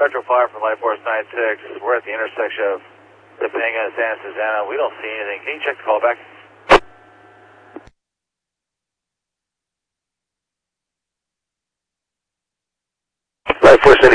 Metro 5 from Life Force 96. We're at the intersection of Topanga and Santa Susana. We don't see anything. Can you check the call back? Life Force 96.